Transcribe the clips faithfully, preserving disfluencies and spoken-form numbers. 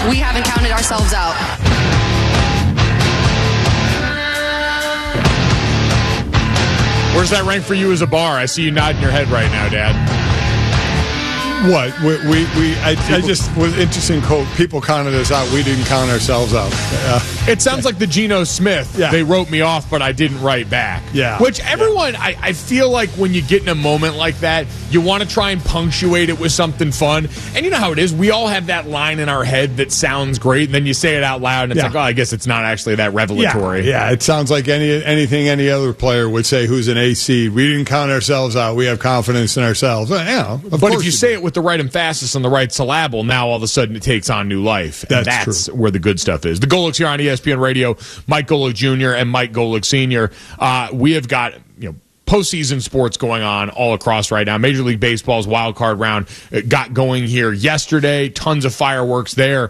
we haven't counted ourselves out. Where's that rank for you as a bar? I see you nodding your head right now, Dad. What? We, we, we I, I just was interesting quote. People counted us out. We didn't count ourselves out. Uh, it sounds like the Geno Smith. Yeah. They wrote me off, but I didn't write back. Yeah. Which everyone, yeah. I, I feel like when you get in a moment like that, you want to try and punctuate it with something fun. And you know how it is. We all have that line in our head that sounds great, and then you say it out loud, and it's yeah. like, oh, I guess it's not actually that revelatory. Yeah. yeah, it sounds like any anything any other player would say who's an A seed. We didn't count ourselves out. We have confidence in ourselves. Well, yeah, of but course if you say it with the right emphasis and the right syllable, now all of a sudden it takes on new life. And that's that's true. where the good stuff is. The Golics here on E S P N Radio, Mike Golic Junior and Mike Golic Senior Uh, we have got, you know, postseason sports going on all across right now. Major League Baseball's wild card round got going here yesterday. Tons of fireworks there.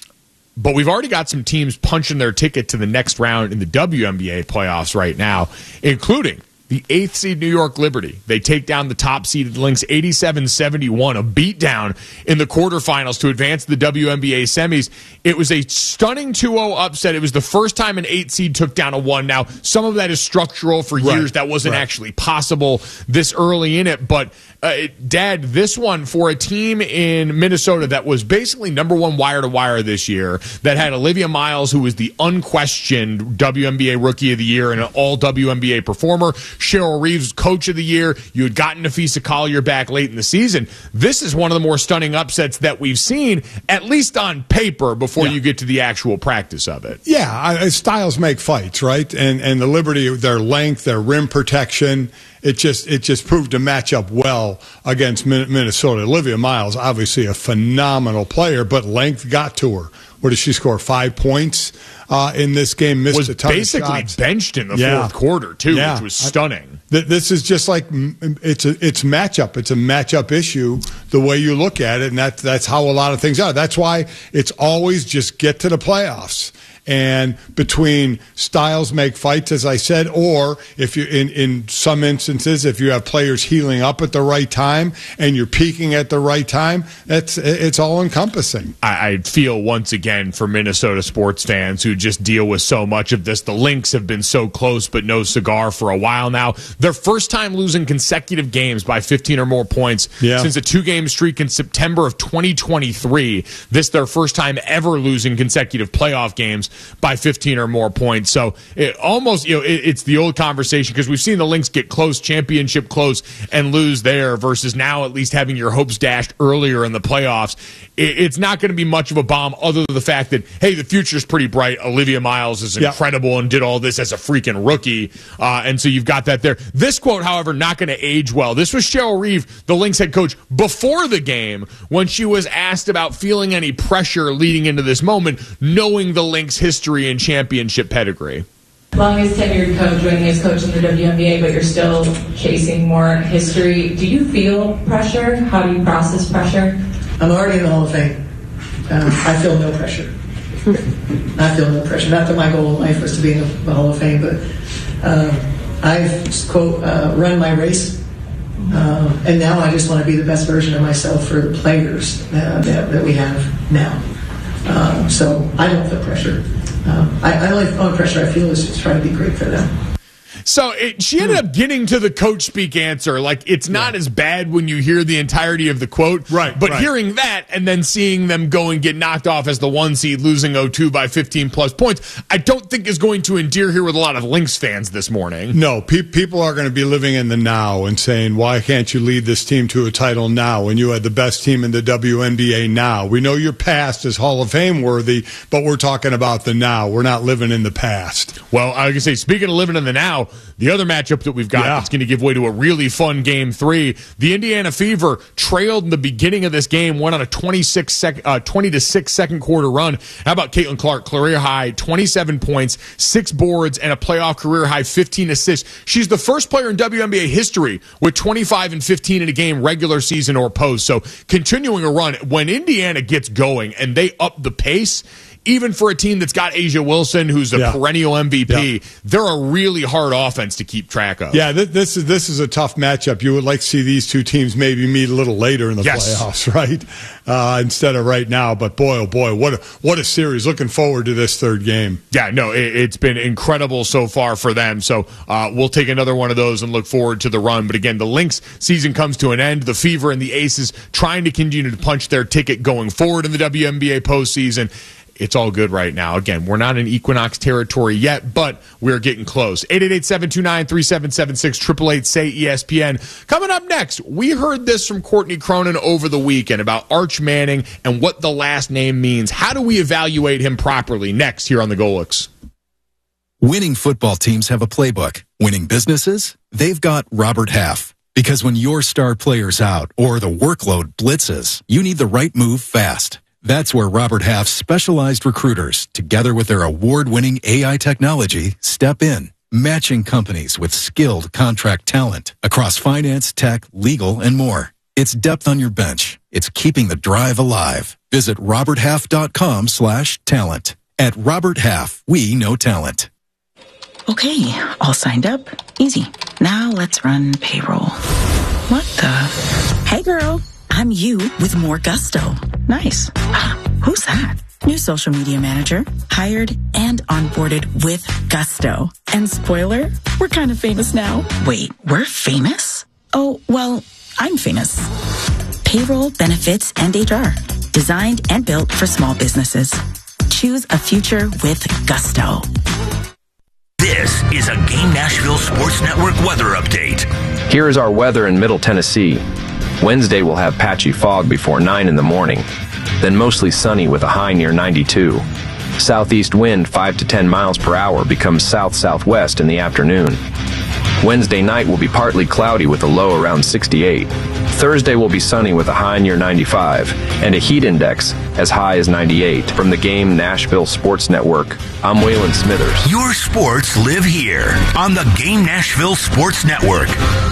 But we've already got some teams punching their ticket to the next round in the W N B A playoffs right now, including the eighth seed New York Liberty. They take down the top-seeded Lynx eighty-seven seventy-one, a beatdown in the quarterfinals to advance to the W N B A semis. It was a stunning two oh upset. It was the first time an eight seed took down a one. Now, some of that is structural. For years, right. that wasn't right. actually possible this early in it. But, uh, Dad, this one for a team in Minnesota that was basically number one wire-to-wire this year, that had Olivia Miles, who was the unquestioned W N B A Rookie of the Year and an all-W N B A performer, Cheryl Reeves, Coach of the Year. You had gotten Nafisa Collier back late in the season. This is one of the more stunning upsets that we've seen, at least on paper, before yeah. you get to the actual practice of it. Yeah, I, styles make fights, right? And and the Liberty, their length, their rim protection, it just it just proved to match up well against Minnesota. Olivia Miles, obviously a phenomenal player, but length got to her. What did she score? Five points uh, in this game. Missed was a ton basically of shots. benched in the yeah. fourth quarter too, yeah. which was stunning. I, th- this is just like it's a it's matchup. It's a matchup issue. The way you look at it, and that that's how a lot of things are. That's why it's always just get to the playoffs. And between styles make fights, as I said, or if you in, in some instances, if you have players healing up at the right time and you're peaking at the right time, that's it's all encompassing. I, I feel once again for Minnesota sports fans who just deal with so much of this. The Lynx have been so close, but no cigar for a while now. Their first time losing consecutive games by fifteen or more points yeah. since a two-game streak in September of twenty twenty-three. This their first time ever losing consecutive playoff games by fifteen or more points. So it almost, you know, it, it's the old conversation because we've seen the Lynx get close, championship close, and lose there versus now at least having your hopes dashed earlier in the playoffs. It, it's not going to be much of a bomb other than the fact that, hey, the future's pretty bright. Olivia Miles is incredible yeah. and did all this as a freaking rookie. Uh, and so you've got that there. This quote, however, not going to age well. This was Cheryl Reeve, the Lynx head coach, before the game when she was asked about feeling any pressure leading into this moment, knowing the Lynx history and championship pedigree. Longest tenured coach, winningest coach in the W N B A, but you're still chasing more history. Do you feel pressure? How do you process pressure? I'm already in the Hall of Fame. Um, I feel no pressure. I feel no pressure. Not that my goal in life was to be in the Hall of Fame, but um, I've, quote, uh, run my race. Um, and now I just want to be the best version of myself for the players uh, that, that we have now. Um, so I don't feel pressure. Um, I, I only, only pressure I feel is just trying to be great for them. So it, she ended up getting to the coach speak answer. Like, it's not yeah. as bad when you hear the entirety of the quote. Right. But right. hearing that and then seeing them go and get knocked off as the one seed, losing oh two by fifteen plus points, I don't think is going to endear here with a lot of Lynx fans this morning. No, pe- people are going to be living in the now and saying, why can't you lead this team to a title now when you had the best team in the W N B A now? We know your past is Hall of Fame worthy, but we're talking about the now. We're not living in the past. Well, I was going to say, speaking of living in the now, the other matchup that we've got yeah. that's going to give way to a really fun game three, the Indiana Fever trailed in the beginning of this game, went on a twenty-six sec, uh, twenty to six second quarter run. How about Caitlin Clark, career high, twenty-seven points, six boards, and a playoff career high fifteen assists. She's the first player in W N B A history with twenty-five and fifteen in a game, regular season or post. So continuing a run. When Indiana gets going and they up the pace, even for a team that's got A'ja Wilson, who's a yeah. perennial M V P, yeah. they're a really hard offense to keep track of. Yeah, th- this is this is a tough matchup. You would like to see these two teams maybe meet a little later in the yes. playoffs, right? Uh, instead of right now. But boy, oh boy, what a, what a series! Looking forward to this third game. Yeah, no, it, it's been incredible so far for them. So uh, we'll take another one of those and look forward to the run. But again, the Lynx season comes to an end. The Fever and the Aces trying to continue to punch their ticket going forward in the W N B A postseason. It's all good right now. Again, we're not in Equinox territory yet, but we're getting close. eight eight eight, seven two nine, three seven seven six, eight eight eight, S A Y, E S P N. Coming up next, we heard this from Courtney Cronin over the weekend about Arch Manning and what the last name means. How do we evaluate him properly? Next here on the Golics. Winning football teams have a playbook. Winning businesses? They've got Robert Half. Because when your star player's out or the workload blitzes, you need the right move fast. That's where Robert Half's specialized recruiters, together with their award-winning A I technology, step in, matching companies with skilled contract talent across finance, tech, legal, and more. It's depth on your bench. It's keeping the drive alive. Visit roberthalf.com slash talent. At Robert Half, we know talent. Okay, all signed up. Easy. Now let's run payroll. What the? Hey, girl. I'm you with more gusto. Nice. Who's that? New social media manager. Hired and onboarded with gusto. And spoiler, we're kind of famous now. Wait, we're famous? Oh, well, I'm famous. Payroll, benefits, and H R. Designed and built for small businesses. Choose a future with gusto. This is a Game Nashville Sports Network weather update. Here is our weather in Middle Tennessee. Wednesday will have patchy fog before nine in the morning, then mostly sunny with a high near ninety-two. Southeast wind five to ten miles per hour becomes south-southwest in the afternoon. Wednesday night will be partly cloudy with a low around sixty-eight. Thursday will be sunny with a high near ninety-five and a heat index as high as ninety-eight. From the Game Nashville Sports Network, I'm Waylon Smithers. Your sports live here on the Game Nashville Sports Network.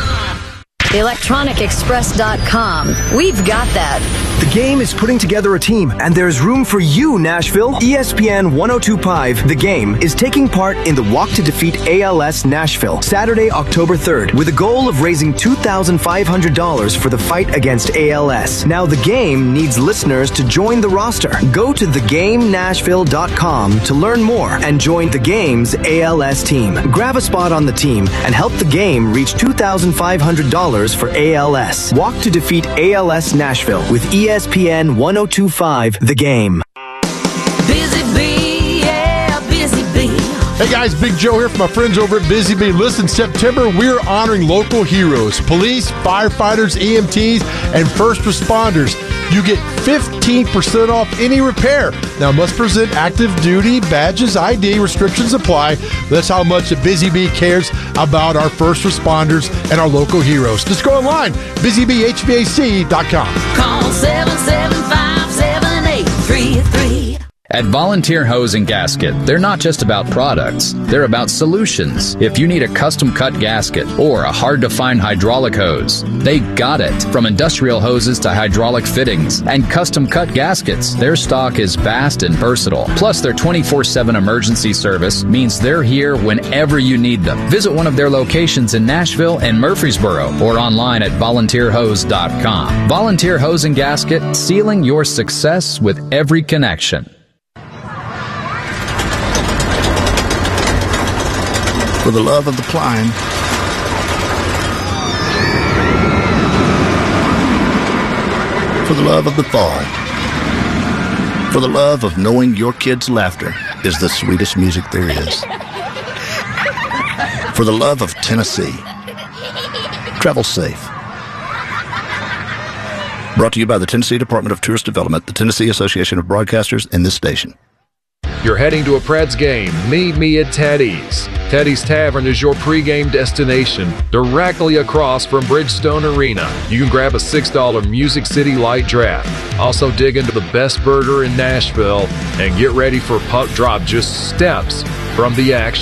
electronic express dot com. We've got that. The Game is putting together a team, and there's room for you, Nashville. E S P N one oh two point five, The Game, is taking part in the Walk to Defeat A L S Nashville, Saturday, October third, with a goal of raising two thousand five hundred dollars for the fight against A L S. Now, The Game needs listeners to join the roster. Go to the game nashville dot com to learn more and join The Game's A L S team. Grab a spot on the team and help The Game reach two thousand five hundred dollars for A L S. Walk to Defeat A L S Nashville with E S P N one oh two point five, The Game. Busy Bee, yeah, Busy Bee. Hey guys, Big Joe here from my friends over at Busy Bee. Listen, September, we're honoring local heroes, police, firefighters, E M Ts, and first responders. You get fifteen percent off any repair. Now, must present active duty badges, I D, restrictions apply. That's how much Busy Bee cares about our first responders and our local heroes. Just go online, busy bee h v a c dot com. Call seven seven five, seven eight three three. At Volunteer Hose and Gasket, they're not just about products, they're about solutions. If you need a custom-cut gasket or a hard-to-find hydraulic hose, they got it. From industrial hoses to hydraulic fittings and custom-cut gaskets, their stock is vast and versatile. Plus, their twenty-four seven emergency service means they're here whenever you need them. Visit one of their locations in Nashville and Murfreesboro or online at volunteer hose dot com. Volunteer Hose and Gasket, sealing your success with every connection. For the love of the climb, for the love of the fall, for the love of knowing your kids' laughter is the sweetest music there is, for the love of Tennessee. Travel safe. Brought to you by the Tennessee Department of Tourist Development, the Tennessee Association of Broadcasters, and this station. You're heading to a Preds game. Meet me at Teddy's. Teddy's Tavern is your pregame destination, directly across from Bridgestone Arena. You can grab a six dollar Music City Light Draft. Also dig into the best burger in Nashville and get ready for a puck drop just steps from the action.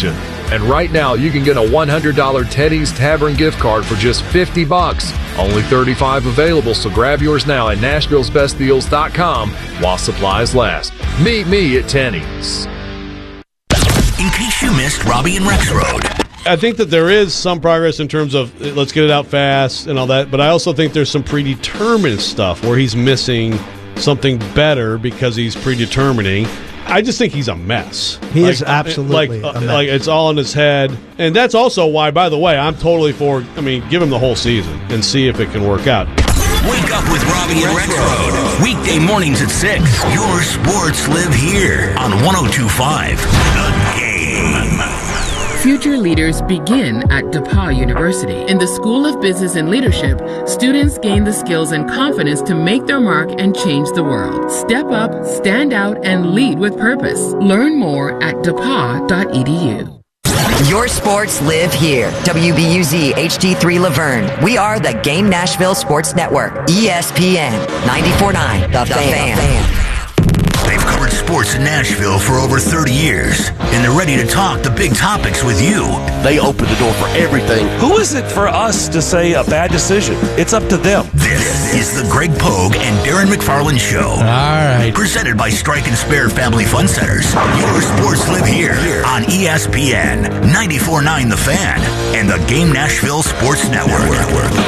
And right now, you can get a one hundred dollars Teddy's Tavern gift card for just fifty bucks. Only thirty-five available, so grab yours now at Nashville's Best Deals dot com while supplies last. Meet me at Teddy's. In case you missed Robbie and Rex Road. I think that there is some progress in terms of let's get it out fast and all that, but I also think there's some predetermined stuff where he's missing something better because he's predetermining. I just think he's a mess. He like, is absolutely like, a mess. Like it's all in his head, and that's also why, by the way, I'm totally for. I mean, give him the whole season and see if it can work out. Wake up with Robbie and Rex Road. Weekday mornings at six. Your sports live here on one oh two point five The Game. Future leaders begin at DePauw University. In the School of Business and Leadership, students gain the skills and confidence to make their mark and change the world. Step up, stand out, and lead with purpose. Learn more at D E P A U dot E D U. Your sports live here. W B U Z H D three Laverne. We are the Game Nashville Sports Network. E S P N ninety-four point nine The, the Fan. Fan. They've covered sports in Nashville for over thirty years, and they're ready to talk the big topics with you. They open the door for everything. Who is it for us to say a bad decision? It's up to them. This is the Greg Pogue and Darren McFarland Show. All right. Presented by Strike and Spare Family Fun Centers. Your sports live here on E S P N ninety-four point nine The Fan and the Game Nashville Sports Network.